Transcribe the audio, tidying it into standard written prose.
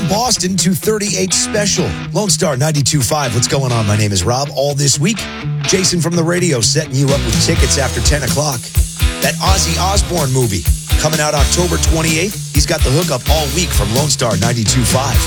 Boston 238 special. Lone Star 92.5. What's going on? My name is Rob. All this week, Jason from the radio setting you up with tickets after 10 o'clock. That Ozzy Osbourne movie coming out October 28th. He's got the hookup all week from Lone Star 92.5.